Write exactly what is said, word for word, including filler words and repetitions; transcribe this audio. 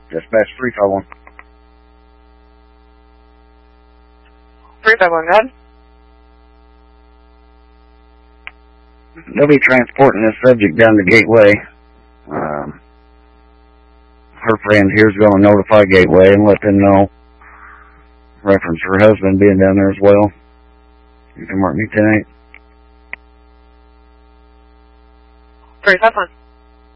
Dispatch three five one. three five one, go ahead. They'll be transporting this subject down to Gateway. Um, her friend here's going to notify Gateway and let them know. Reference her husband being down there as well. You can mark me tonight. three five one.